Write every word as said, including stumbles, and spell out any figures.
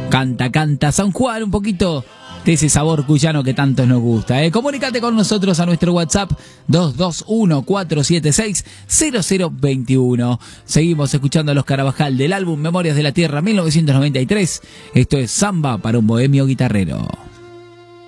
Canta, canta San Juan, un poquito de ese sabor cuyano que tanto nos gusta. ¿eh? Comunícate con nosotros a nuestro WhatsApp dos dos uno, cuatro siete seis, cero cero dos uno. Seguimos escuchando a Los Carabajal del álbum Memorias de la Tierra mil novecientos noventa y tres. Esto es Samba para un bohemio guitarrero.